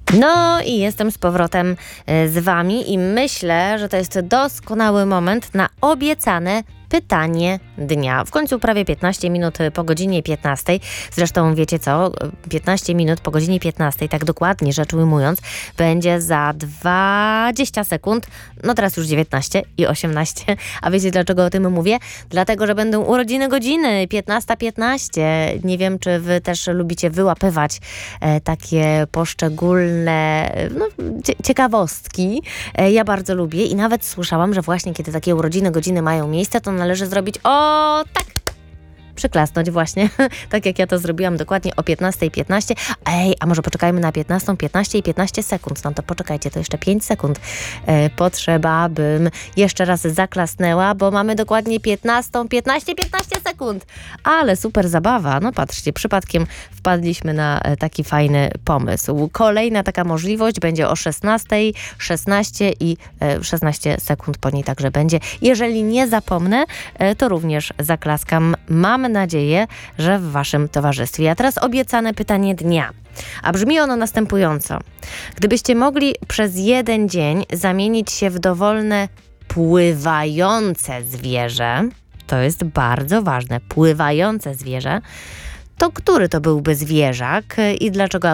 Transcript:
No i jestem z powrotem z wami i myślę, że to jest doskonały moment na obiecane pytanie dnia. W końcu prawie 15 minut po godzinie 15. Zresztą wiecie co? 15 minut po godzinie 15, tak dokładnie rzecz ujmując, będzie za 20 sekund. No teraz już 19 i 18. A wiecie dlaczego o tym mówię? Dlatego, że będą urodziny godziny 15:15. Nie wiem, czy wy też lubicie wyłapywać takie poszczególne ciekawostki. Ja bardzo lubię i nawet słyszałam, że właśnie kiedy takie urodziny godziny mają miejsce, to należy zrobić tak. Przyklasnąć właśnie, tak jak ja to zrobiłam dokładnie o 15:15. A może poczekajmy na 15:15 i 15 sekund. No to poczekajcie, to jeszcze 5 sekund potrzeba, bym jeszcze raz zaklasnęła, bo mamy dokładnie 15:15 sekund. Ale super zabawa. No patrzcie, przypadkiem wpadliśmy na taki fajny pomysł. Kolejna taka możliwość będzie o 16:16 i 16 sekund po niej także będzie. Jeżeli nie zapomnę, to również zaklaskam. Mam nadzieję, że w waszym towarzystwie. A teraz obiecane pytanie dnia. A brzmi ono następująco. Gdybyście mogli przez jeden dzień zamienić się w dowolne pływające zwierzę, to jest bardzo ważne, pływające zwierzę, to który to byłby zwierzak i dlaczego